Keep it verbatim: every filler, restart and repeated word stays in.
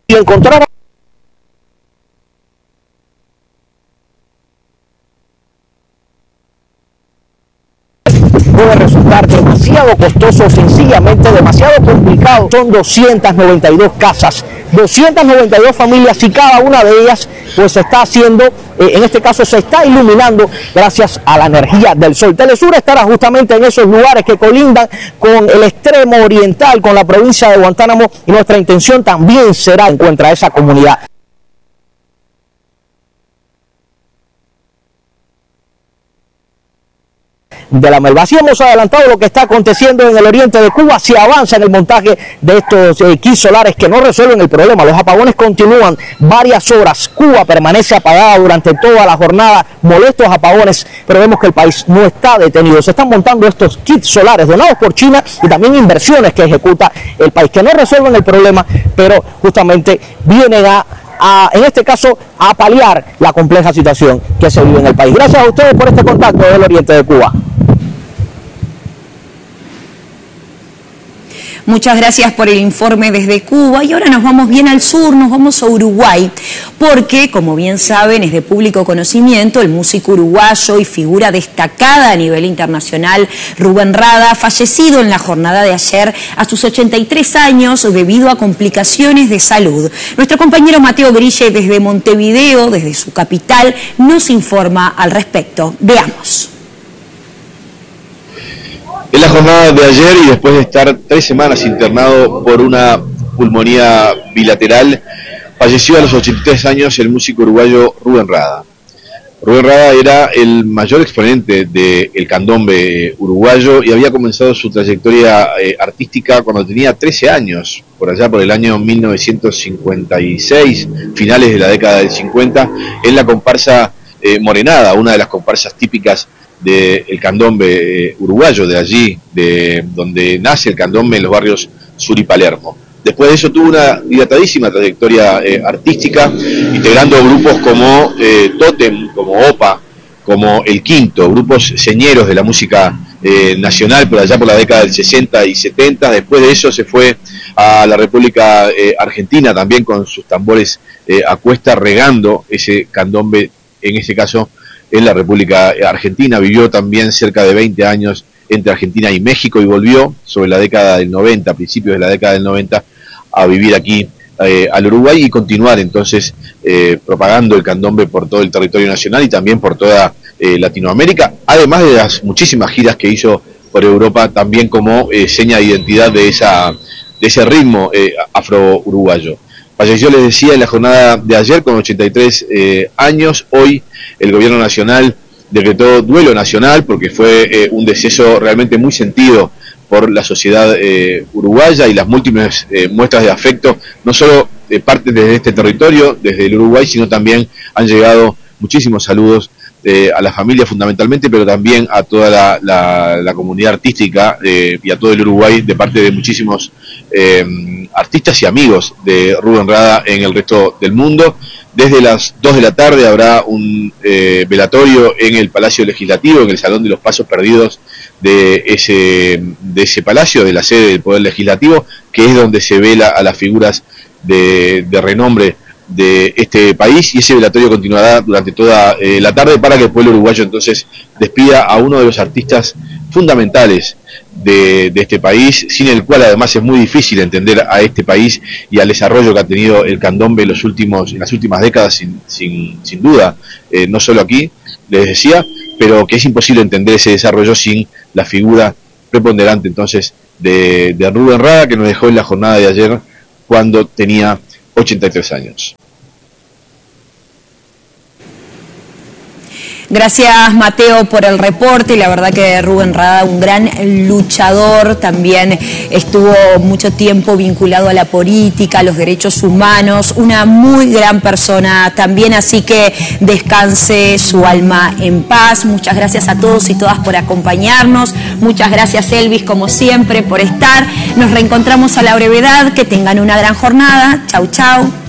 y encontrar puede resultar demasiado costoso o sencillamente demasiado complicado. Son doscientas noventa y dos casas, doscientas noventa y dos familias y cada una de ellas pues se está haciendo, eh, en este caso se está iluminando gracias a la energía del sol. Telesur estará justamente en esos lugares que colindan con el extremo oriental, con la provincia de Guantánamo, y nuestra intención también será encontrar esa comunidad. De la Melba. Así hemos adelantado lo que está aconteciendo en el oriente de Cuba. Se avanza en el montaje de estos eh, kits solares que no resuelven el problema. Los apagones continúan varias horas. Cuba permanece apagada durante toda la jornada. Molestos apagones, pero vemos que el país no está detenido. Se están montando estos kits solares donados por China y también inversiones que ejecuta el país, que no resuelven el problema, pero justamente vienen a A, en este caso, a paliar la compleja situación que se vive en el país. Gracias a ustedes por este contacto del oriente de Cuba. Muchas gracias por el informe desde Cuba y ahora nos vamos bien al sur, nos vamos a Uruguay, porque como bien saben es de público conocimiento el músico uruguayo y figura destacada a nivel internacional Rubén Rada, fallecido en la jornada de ayer a sus ochenta y tres años debido a complicaciones de salud. Nuestro compañero Mateo Grille desde Montevideo, desde su capital, nos informa al respecto. Veamos. En la jornada de ayer y después de estar tres semanas internado por una pulmonía bilateral, falleció a los ochenta y tres años el músico uruguayo Rubén Rada. Rubén Rada era el mayor exponente del candombe uruguayo y había comenzado su trayectoria eh, artística cuando tenía trece años, por allá por el año mil novecientos cincuenta y seis, finales de la década del cincuenta, en la comparsa eh, Morenada, una de las comparsas típicas del candombe eh, uruguayo, de allí, de donde nace el candombe en los barrios Sur y Palermo. Después de eso tuvo una dilatadísima trayectoria eh, artística, integrando grupos como eh, Tótem, como Opa, como El Quinto, grupos señeros de la música eh, nacional por allá por la década del sesenta y setenta. Después de eso se fue a la República eh, Argentina también con sus tambores eh, a cuesta, regando ese candombe, en ese caso en la República Argentina. Vivió también cerca de veinte años entre Argentina y México y volvió sobre la década del noventa, a principios de la década del noventa, a vivir aquí eh, al Uruguay y continuar entonces eh, propagando el candombe por todo el territorio nacional y también por toda eh, Latinoamérica, además de las muchísimas giras que hizo por Europa también como eh, seña de identidad de, esa, de ese ritmo eh, afro-uruguayo. Falleció, les decía, en la jornada de ayer con ochenta y tres eh, años. Hoy el gobierno nacional decretó duelo nacional porque fue eh, un deceso realmente muy sentido por la sociedad eh, uruguaya y las múltiples eh, muestras de afecto, no solo de parte desde este territorio, desde el Uruguay, sino también han llegado muchísimos saludos eh, a la familia fundamentalmente, pero también a toda la, la, la comunidad artística eh, y a todo el Uruguay de parte de muchísimos eh, artistas y amigos de Rubén Rada en el resto del mundo. Desde las dos de la tarde habrá un eh, velatorio en el Palacio Legislativo, en el Salón de los Pasos Perdidos de ese, de ese palacio, de la sede del Poder Legislativo, que es donde se vela a las figuras de, de renombre de este país, y ese velatorio continuará durante toda eh, la tarde para que el pueblo uruguayo entonces despida a uno de los artistas fundamentales de, de este país, sin el cual además es muy difícil entender a este país y al desarrollo que ha tenido el candombe en, los últimos, en las últimas décadas, sin, sin, sin duda, eh, no solo aquí, les decía, pero que es imposible entender ese desarrollo sin la figura preponderante entonces de, de Rubén Rada, que nos dejó en la jornada de ayer cuando tenía ochenta y tres años. Gracias, Mateo, por el reporte. La verdad que Rubén Rada, un gran luchador, también estuvo mucho tiempo vinculado a la política, a los derechos humanos, una muy gran persona también, así que descanse su alma en paz. Muchas gracias a todos y todas por acompañarnos. Muchas gracias, Elvis, como siempre, por estar. Nos reencontramos a la brevedad. Que tengan una gran jornada. Chau, chau.